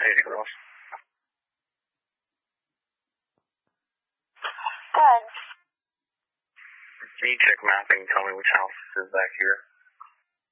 Anything else? Good. Can you check mapping and tell me which house is back here?